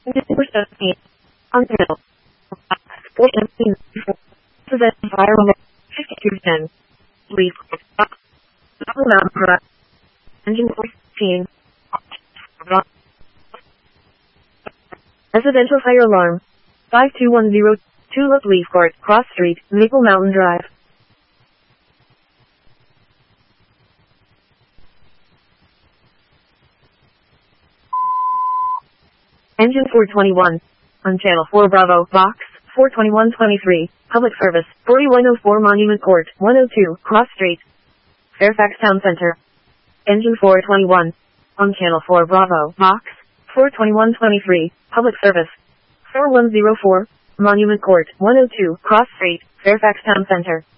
Until. 417. Present environment. 5210. Leaf. Engine 14. Residential fire alarm. 5210. Tulip Leaf Court, Cross Street, Maple Mountain Drive. Engine 421. On Channel 4 Bravo, Box 42123. Public Service, 4104 Monument Court, 102, Cross Street, Fairfax Town Center. Engine 421. On Channel 4 Bravo, Box 42123. Public Service, 4104 Monument Court, 102, Cross Street, Fairfax Town Center.